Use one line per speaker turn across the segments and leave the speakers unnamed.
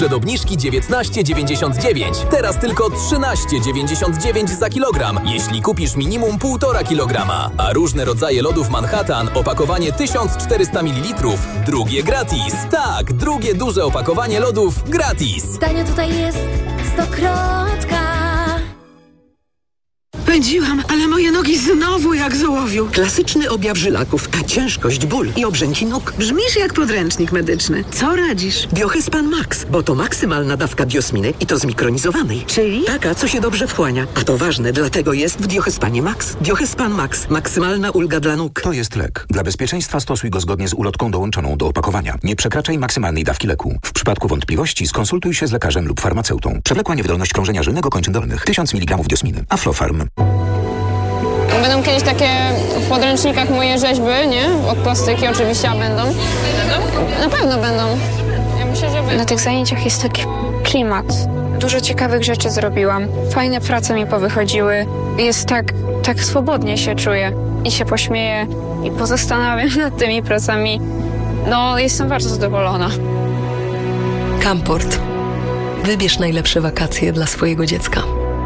Przed obniżki 19,99. Teraz tylko 13,99 za kilogram, jeśli kupisz minimum 1,5 kg. A różne rodzaje lodów Manhattan, opakowanie 1400 ml, drugie gratis. Tak, drugie duże opakowanie lodów gratis.
Tanio tutaj jest Stokrotka.
Pędziłam, ale moje nogi znowu jak z ołowiu. Klasyczny objaw żylaków, a ciężkość, ból i obrzęki nóg. Brzmisz jak podręcznik medyczny. Co radzisz? Biohyspan Max, bo to maksymalna dawka biosminy i to zmikronizowanej. Czyli? Taka, co się dobrze wchłania. A to ważne, dlatego jest w Biohyspanie Max. Biohyspan Max. Maksymalna ulga dla nóg.
To jest lek. Dla bezpieczeństwa stosuj go zgodnie z ulotką dołączoną do opakowania. Nie przekraczaj maksymalnej dawki leku. W przypadku wątpliwości skonsultuj się z lekarzem lub farmaceutą. Przewlekła niewydolność krążenia żylnego kończyn dolnych. 1000 mg diosminy. Aflofarm.
Będą kiedyś takie w podręcznikach moje rzeźby, nie? Od plastyki oczywiście, a będą. Na pewno będą. Ja myślę, że będą.
Na tych zajęciach jest taki klimat. Dużo ciekawych rzeczy zrobiłam. Fajne prace mi powychodziły. Jest tak swobodnie się czuję. I się pośmieję i pozastanawiam nad tymi pracami. No, jestem bardzo zadowolona.
Camport. Wybierz najlepsze wakacje dla swojego dziecka.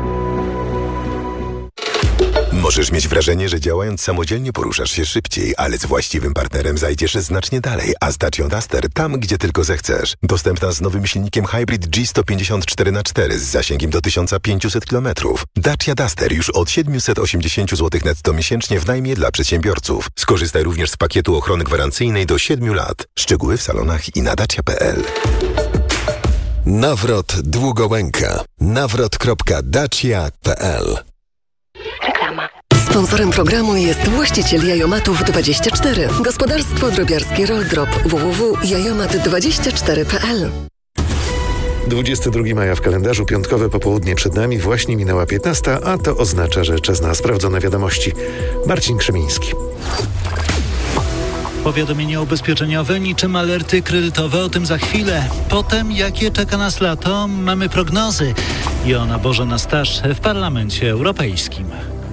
Możesz mieć wrażenie, że działając samodzielnie poruszasz się szybciej, ale z właściwym partnerem zajdziesz znacznie dalej, a z Dacia Duster tam, gdzie tylko zechcesz. Dostępna z nowym silnikiem Hybrid G154x4 z zasięgiem do 1500 km. Dacia Duster już od 780 zł netto miesięcznie w najmie dla przedsiębiorców. Skorzystaj również z pakietu ochrony gwarancyjnej do 7 lat. Szczegóły w salonach i na dacia.pl.
Nawrot Długołęka. nawrot.dacia.pl.
Reklama. Sponsorem programu jest właściciel Jajomatów24. Gospodarstwo drobiarskie Roldrop. www.jajomat24.pl.
22 maja w kalendarzu, piątkowe popołudnie przed nami, właśnie minęła 15, a to oznacza, że czas na sprawdzone wiadomości. Marcin Krzemiński.
Powiadomienie ubezpieczeniowe niczym alerty kredytowe, o tym za chwilę. Potem, jakie czeka nas lato, mamy prognozy. Joanna Boże na staż w Parlamencie Europejskim.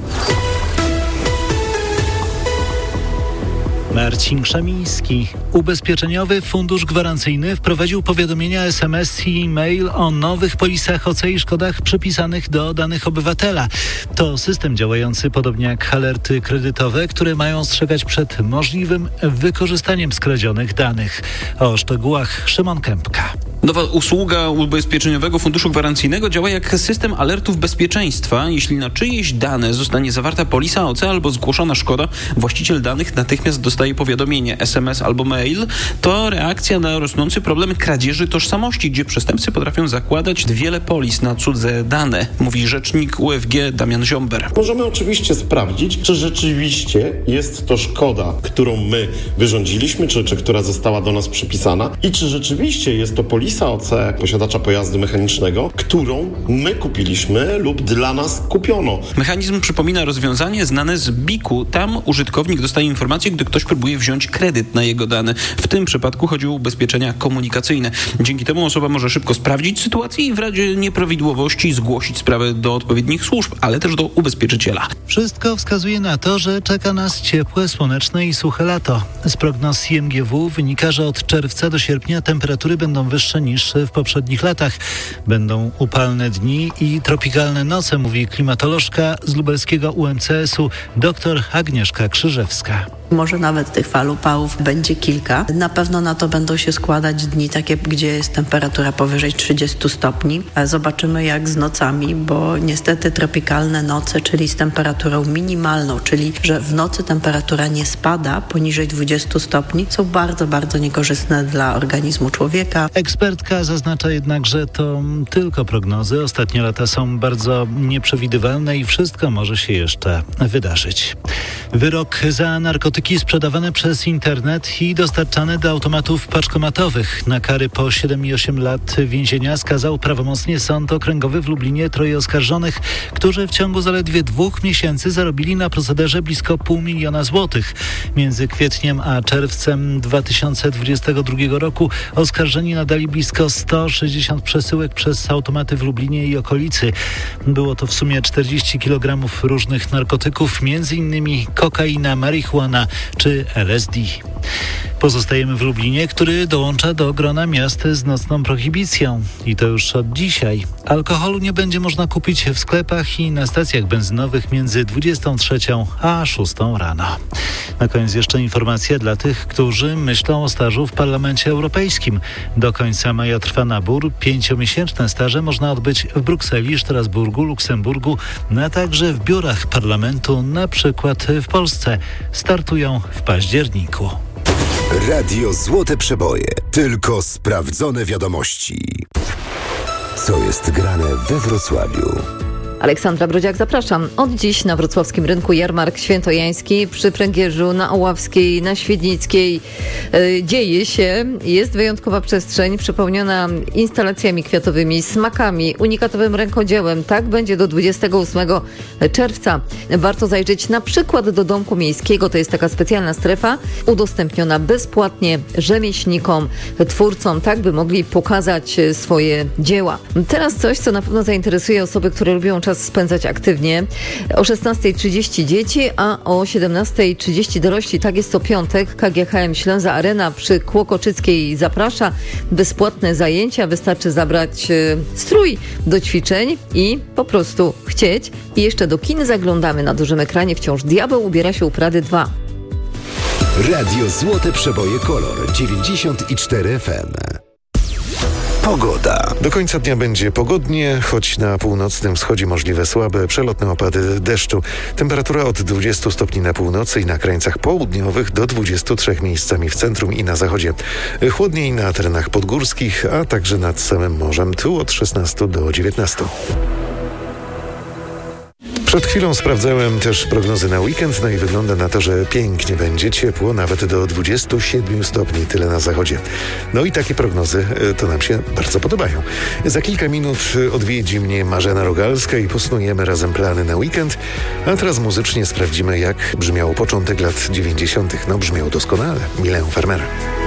Marcin Krzemiński. Ubezpieczeniowy Fundusz Gwarancyjny wprowadził powiadomienia SMS i e-mail o nowych polisach OC i szkodach przypisanych do danych obywatela. To system działający podobnie jak alerty kredytowe, które mają ostrzegać przed możliwym wykorzystaniem skradzionych danych. O szczegółach Szymon Kępka.
Nowa usługa Ubezpieczeniowego Funduszu Gwarancyjnego działa jak system alertów bezpieczeństwa. Jeśli na czyjeś dane zostanie zawarta polisa OC albo zgłoszona szkoda, właściciel danych natychmiast dostaje powiadomienie SMS albo mail. To reakcja na rosnący problem kradzieży tożsamości, gdzie przestępcy potrafią zakładać wiele polis na cudze dane, mówi rzecznik UFG Damian Ziomber.
Możemy oczywiście sprawdzić, czy rzeczywiście jest to szkoda, którą my wyrządziliśmy, czy która została do nas przypisana i czy rzeczywiście jest to polisa OC posiadacza pojazdu mechanicznego, którą my kupiliśmy lub dla nas kupiono.
Mechanizm przypomina rozwiązanie znane z BIK-u. Tam użytkownik dostaje informację, gdy ktoś próbuje wziąć kredyt na jego dane. W tym przypadku chodzi o ubezpieczenia komunikacyjne. Dzięki temu osoba może szybko sprawdzić sytuację i w razie nieprawidłowości zgłosić sprawę do odpowiednich służb, ale też do ubezpieczyciela.
Wszystko wskazuje na to, że czeka nas ciepłe, słoneczne i suche lato. Z prognoz IMGW wynika, że od czerwca do sierpnia temperatury będą wyższe niż w poprzednich latach. Będą upalne dni i tropikalne noce, mówi klimatolożka z lubelskiego UMCS-u dr Agnieszka Krzyżewska.
Może nawet tych fal upałów będzie kilka. Na pewno na to będą się składać dni takie, gdzie jest temperatura powyżej 30 stopni. Zobaczymy jak z nocami, bo niestety tropikalne noce, czyli z temperaturą minimalną, czyli że w nocy temperatura nie spada poniżej 20 stopni, są bardzo, bardzo niekorzystne dla organizmu człowieka.
Ekspertka zaznacza jednak, że to tylko prognozy. Ostatnie lata są bardzo nieprzewidywalne i wszystko może się jeszcze wydarzyć. Wyrok za narkotyki sprzedawane przez internet i dostarczane do automatów paczkomatowych. Na kary po 7,8 lat więzienia skazał prawomocnie Sąd Okręgowy w Lublinie 3 oskarżonych, którzy w ciągu zaledwie 2 miesięcy zarobili na procederze blisko 500 000 złotych. Między kwietniem a czerwcem 2022 roku oskarżeni nadali blisko 160 przesyłek przez automaty w Lublinie i okolicy. Było to w sumie 40 kg różnych narkotyków, m.in. kokaina, marihuana czy LSD. Pozostajemy w Lublinie, który dołącza do grona miast z nocną prohibicją. I to już od dzisiaj. Alkoholu nie będzie można kupić w sklepach i na stacjach benzynowych między 23 a 6 rano. Na koniec jeszcze informacja dla tych, którzy myślą o stażu w Parlamencie Europejskim. Do końca maja trwa nabór. 5-miesięczne staże można odbyć w Brukseli, Strasburgu, Luksemburgu, a także w biurach parlamentu, na przykład w Polsce. Startują w październiku.
Radio Złote Przeboje. Tylko sprawdzone wiadomości. Co jest grane we Wrocławiu?
Aleksandra Brodziak, zapraszam. Od dziś na wrocławskim rynku jarmark świętojański, przy Pręgierzu, na Oławskiej, na Świdnickiej dzieje się. Jest wyjątkowa przestrzeń przepełniona instalacjami kwiatowymi, smakami, unikatowym rękodziełem. Tak będzie do 28 czerwca. Warto zajrzeć na przykład do Domku Miejskiego. To jest taka specjalna strefa udostępniona bezpłatnie rzemieślnikom, twórcom, tak by mogli pokazać swoje dzieła. Teraz coś, co na pewno zainteresuje osoby, które lubią czas spędzać aktywnie. O 16:30 dzieci, a o 17:30 dorośli. Tak jest co piątek. KGHM Ślęza Arena przy Kłokoczyckiej zaprasza. Bezpłatne zajęcia. Wystarczy zabrać strój do ćwiczeń i po prostu chcieć. I jeszcze do kin zaglądamy. Na dużym ekranie wciąż Diabeł ubiera się u Prady 2.
Radio Złote Przeboje Kolor 94 FM. Pogoda.
Do końca dnia będzie pogodnie, choć na północnym wschodzie możliwe słabe, przelotne opady deszczu. Temperatura od 20 stopni na północy i na krańcach południowych do 23 miejscami w centrum i na zachodzie. Chłodniej na terenach podgórskich, a także nad samym morzem, tu od 16 do 19. Przed chwilą sprawdzałem też prognozy na weekend, no i wygląda na to, że pięknie będzie, ciepło, nawet do 27 stopni, tyle na zachodzie. No i takie prognozy to nam się bardzo podobają. Za kilka minut odwiedzi mnie Marzena Rogalska i posnujemy razem plany na weekend, a teraz muzycznie sprawdzimy, jak brzmiał początek lat 90. No brzmiał doskonale. Milę Farmera.